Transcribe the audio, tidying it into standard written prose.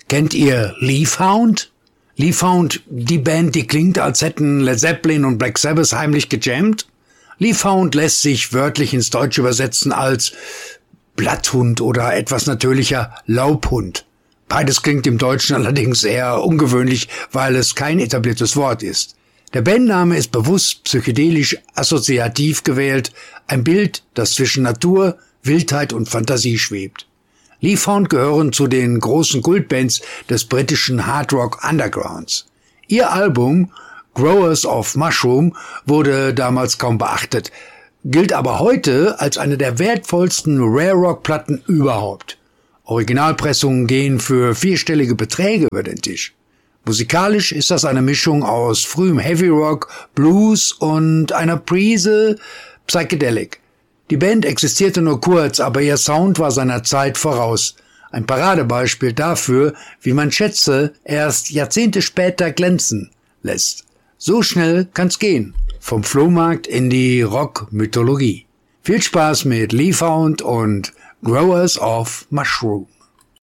Kennt ihr Leafhound? Leafhound, die Band, die klingt, als hätten Led Zeppelin und Black Sabbath heimlich gejammt. Leafhound lässt sich wörtlich ins Deutsche übersetzen als Blatthund oder etwas natürlicher Laubhund. Beides klingt im Deutschen allerdings eher ungewöhnlich, weil es kein etabliertes Wort ist. Der Bandname ist bewusst psychedelisch assoziativ gewählt, ein Bild, das zwischen Natur, Wildheit und Fantasie schwebt. Leafhound gehören zu den großen Kultbands des britischen Hard Rock Undergrounds. Ihr Album Growers of Mushroom wurde damals kaum beachtet, gilt aber heute als eine der wertvollsten Rare-Rock-Platten überhaupt. Originalpressungen gehen für vierstellige Beträge über den Tisch. Musikalisch ist das eine Mischung aus frühem Heavy Rock, Blues und einer Prise Psychedelic. Die Band existierte nur kurz, aber ihr Sound war seiner Zeit voraus. Ein Paradebeispiel dafür, wie man Schätze erst Jahrzehnte später glänzen lässt. So schnell kann's gehen. Vom Flohmarkt in die Rock-Mythologie. Viel Spaß mit Leafhound und Growers of Mushroom.